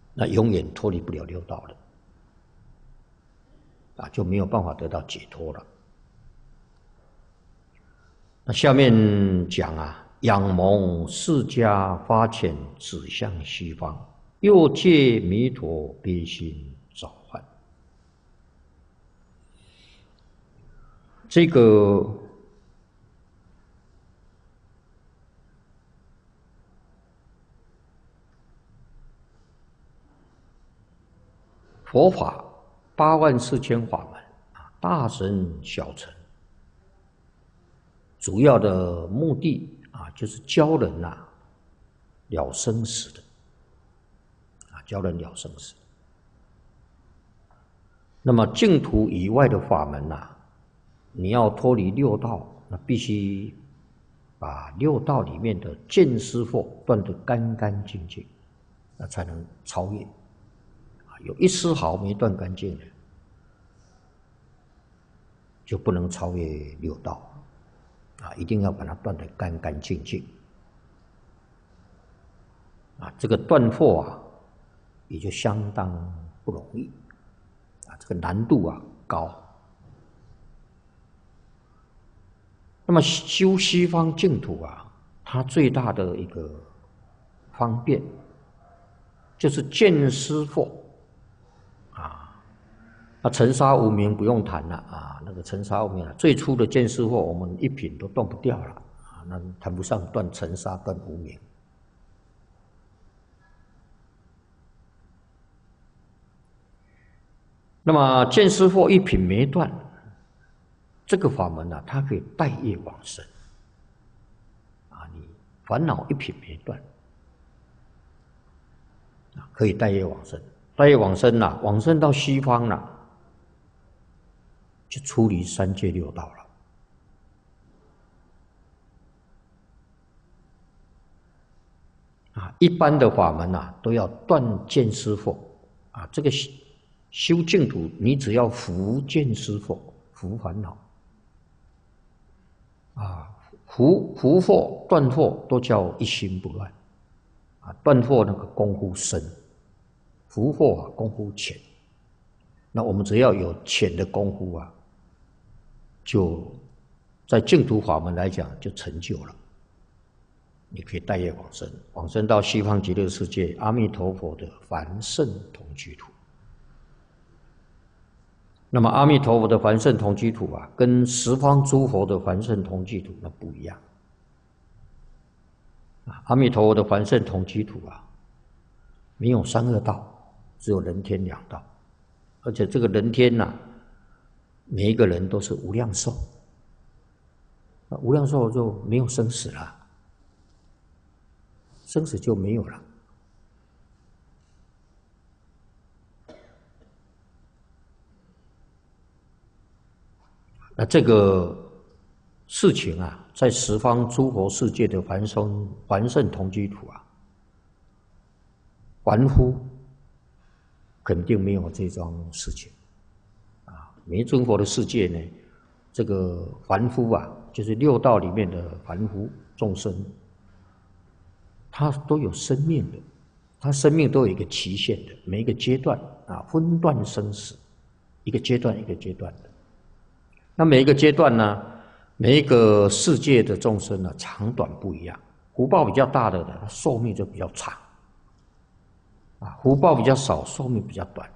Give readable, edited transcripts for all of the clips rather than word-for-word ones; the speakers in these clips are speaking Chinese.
那永远脱离不了六道了，就没有办法得到解脱了。那下面讲仰蒙释迦发遣指向西方，又借弥陀悲心召唤。这个佛法84000法门，大乘小乘，主要的目的就是教人了生死的，教人了生死。那么净土以外的法门你要脱离六道，那必须把六道里面的见思惑断得干干净净，那才能超越。有一丝毫没断干净的，就不能超越六道一定要把它断得干干净净这个断惑也就相当不容易这个难度高。那么修西方净土它最大的一个方便就是见思惑尘沙无明不用谈了那个尘沙无明最初的见思惑我们一品都断不掉了那谈不上断尘沙断无明。那么见思惑一品没断，这个法门它可以带业往生你烦恼一品没断可以带业往生。带业往生往生到西方就出离三界六道了一般的法门都要断见思惑这个修净土你只要伏见思惑，伏烦恼伏惑断惑都叫一心不乱断惑那个功夫深，伏惑功夫浅。那我们只要有浅的功夫就在净土法门来讲就成就了，你可以带业往生，往生到西方极乐世界阿弥陀佛的凡圣同居土。那么阿弥陀佛的凡圣同居土跟十方诸佛的凡圣同居土那不一样阿弥陀佛的凡圣同居土没有三恶道，只有人天两道，而且这个人天每一个人都是无量寿，无量寿就没有生死了，生死就没有了。那这个事情在十方诸佛世界的凡圣同居土凡夫肯定没有这桩事情弥尊佛的世界呢，这个凡夫就是六道里面的凡夫众生，他都有生命的，他生命都有一个期限的，每一个阶段分段生死，一个阶段一个阶段的。那每一个阶段呢，每一个世界的众生长短不一样，福报比较大的他寿命就比较长福报比较少，寿命比较短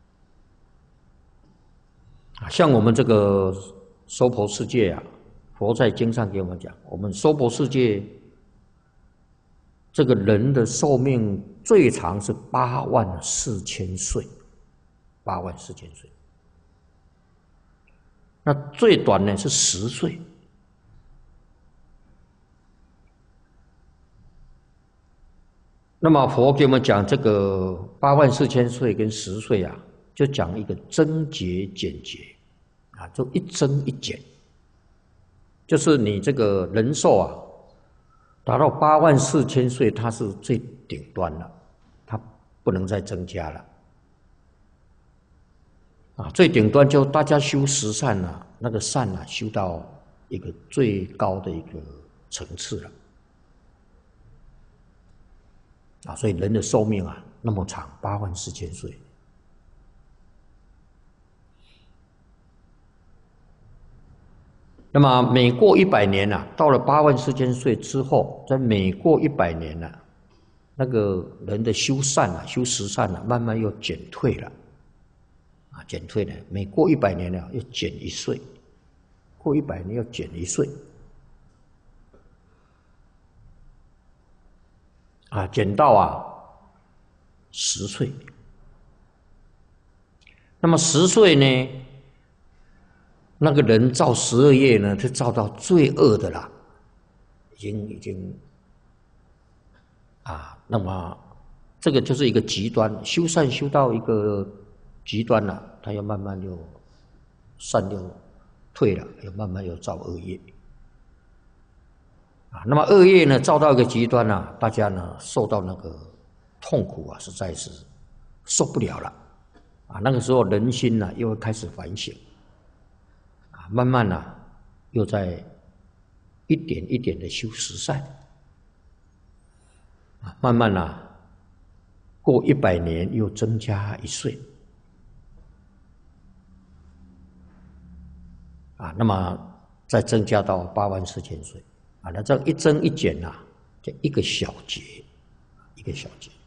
像我们这个娑婆世界佛在经上给我们讲，我们娑婆世界这个人的寿命最长是84000岁，84000岁。那最短呢是10岁。那么佛给我们讲这个84000岁跟10岁就讲一个增减减劫就一增一减，就是你这个人寿达到84000岁，它是最顶端了，它不能再增加了最顶端就大家修十善那个善修到一个最高的一个层次了所以人的寿命那么长，84000岁。那么每过100年啊，到了84000岁之后，在每过100年啊，那个人的修善啊、修十善啊，慢慢又减退了，啊，减退了。每过100年呢，又减1岁，过100年又减1岁，啊，减到10岁。那么10岁呢？那个人造12业呢，就造到最恶的啦，已经那么这个就是一个极端，修善修到一个极端了，他又慢慢又善又退了，又慢慢又造恶业那么恶业呢，造到一个极端大家呢受到那个痛苦实在是受不了了那个时候人心又会开始反省慢慢又在一点一点的修十善慢慢过100年又增加1岁那么再增加到84000岁那这样一增一减就一个小节，一个小节。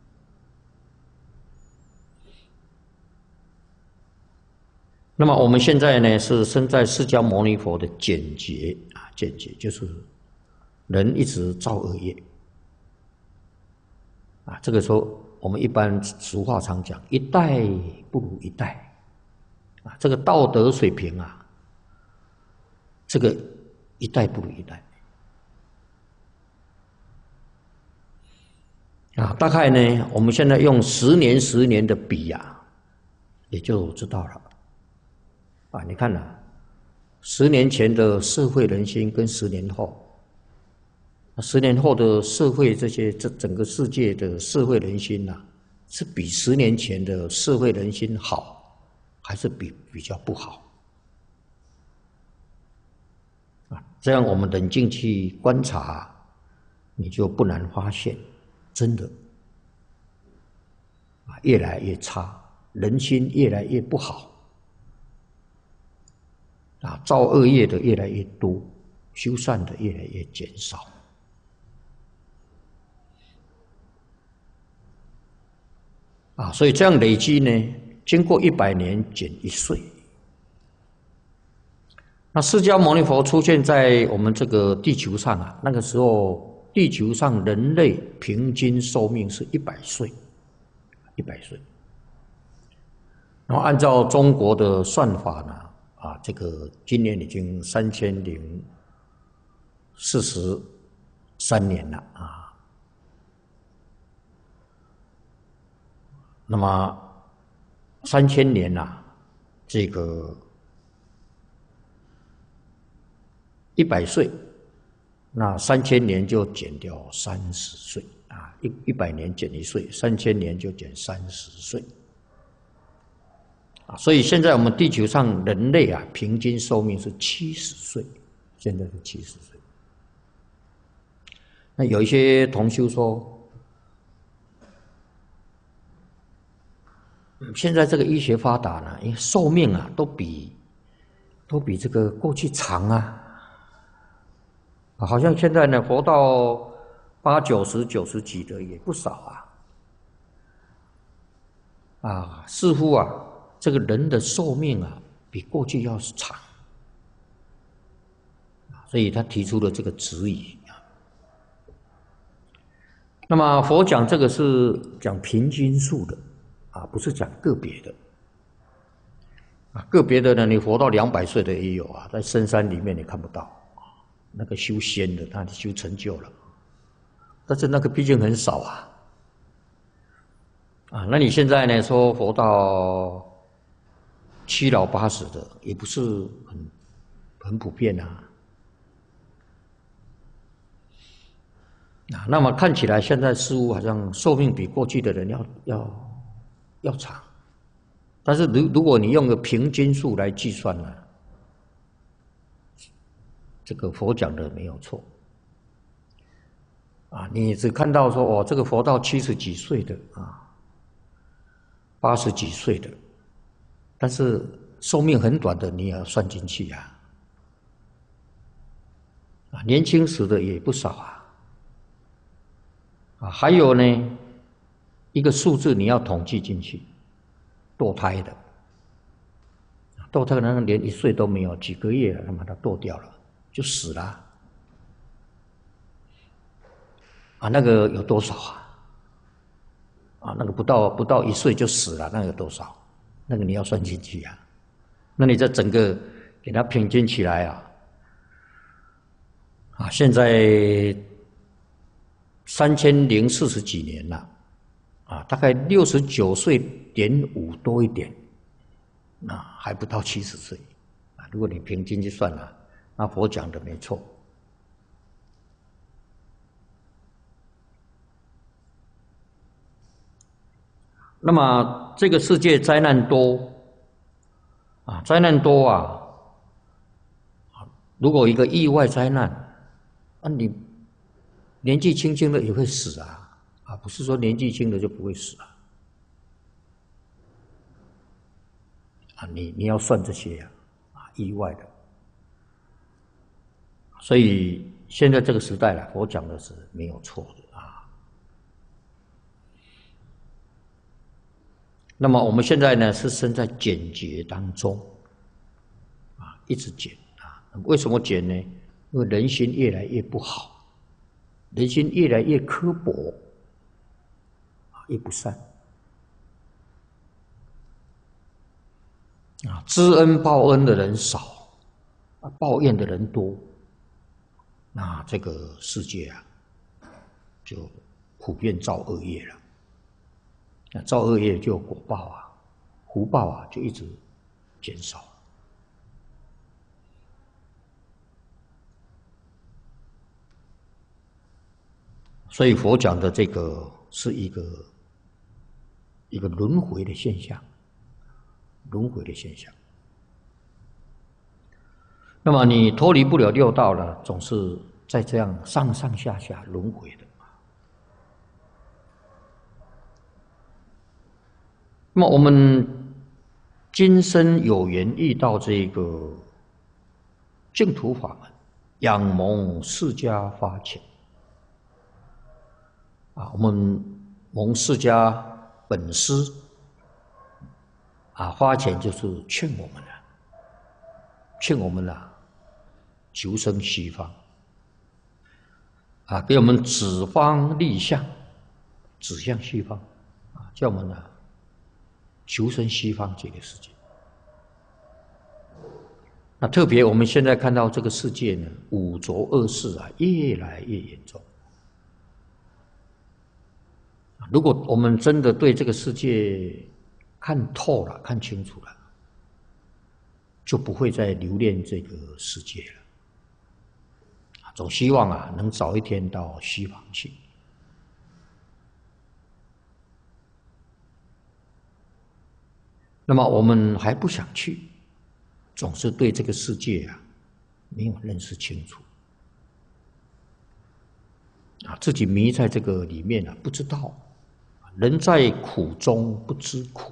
那么我们现在呢是生在释迦牟尼佛的简劫简劫就是人一直造恶业这个时候我们一般俗话常讲一代不如一代这个道德水平这个一代不如一代大概呢我们现在用10年10年的比也就知道了你看10年前的社会人心跟10年后，10年后的社会这整个世界的社会人心是比10年前的社会人心好，还是比较不好？这样我们冷静去观察，你就不难发现，真的越来越差，人心越来越不好。造恶业的越来越多，修善的越来越减少。所以这样累积呢，经过100年减1岁。那释迦牟尼佛出现在我们这个地球上那个时候地球上人类平均寿命是100岁，100岁。然后按照中国的算法呢，这个今年已经3043年了那么3000年这个100岁，那3000年就减掉30岁100年减1岁，3000年就减30岁所以现在我们地球上人类平均寿命是70岁，现在是70岁。那有一些同修说，现在这个医学发达呢，因为寿命都比这个过去长好像现在呢活到80、90、90几的也不少似乎这个人的寿命比过去要长，所以他提出了这个质疑那么佛讲这个是讲平均数的不是讲个别的个别的呢，你活到200岁的也有在深山里面你看不到那个修仙的，他修成就了，但是那个毕竟很少那你现在呢说活到7老80的，也不是很普遍那么看起来现在似乎好像寿命比过去的人要长，但是如果你用个平均数来计算呢，这个佛讲的没有错你只看到说这个活到70几岁的 80几岁的，但是寿命很短的，你也要算进去啊。年轻时的也不少还有呢，一个数字你要统计进去，堕胎的，堕胎可能连1岁都没有，几个月了，把它堕掉了，就死了。那个有多少那个不到1岁就死了，那个有多少？那个你要算进去啊。那你这整个给它平均起来现在3040几年了，大概69岁点5多一点，还不到70岁，如果你平均去算那佛讲的没错。那么这个世界灾难多灾难多如果一个意外灾难你年纪轻轻的也会死不是说年纪轻的就不会死你要算这些意外的。所以现在这个时代了，我讲的是没有错的那么我们现在呢是身在减劫当中一直减为什么减呢？因为人心越来越不好，人心越来越刻薄越不善知恩报恩的人少抱怨的人多，那这个世界就普遍造恶业了。造恶业就有果报福报就一直减少。所以佛讲的这个是一个轮回的现象，轮回的现象。那么你脱离不了六道了，总是在这样上上下下轮回的。那么我们今生有缘遇到这个净土法门，仰蒙释迦发遣我们蒙释迦本师发遣就是劝我们求生西方给我们指方立向，指向西方叫我们求生西方这个世界。那特别我们现在看到这个世界呢，五浊恶世越来越严重。如果我们真的对这个世界看透了、看清楚了，就不会再留恋这个世界了。总希望能早一天到西方去。那么我们还不想去，总是对这个世界没有认识清楚自己迷在这个里面不知道。人在苦中不知苦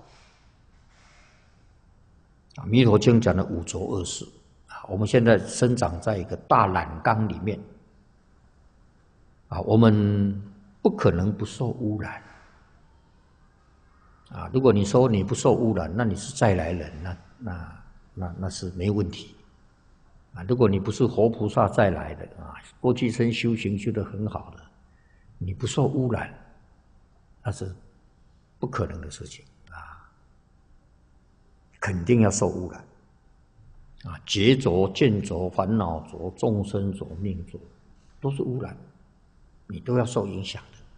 弥陀经讲的五浊恶世我们现在生长在一个大染缸里面我们不可能不受污染如果你说你不受污染，那你是再来人，那是没问题如果你不是活菩萨再来的过去生修行修得很好的，你不受污染，那是不可能的事情肯定要受污染劫浊、见浊、烦恼浊、众生浊、命浊，都是污染，你都要受影响的。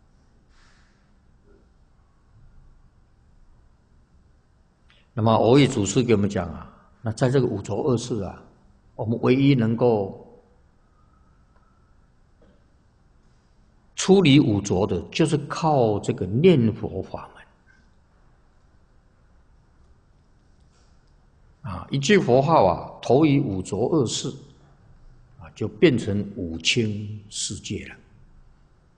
那么蕅益祖师给我们讲那在这个五浊恶世我们唯一能够出离五浊的，就是靠这个念佛法门一句佛号投于五浊恶世就变成五清世界了。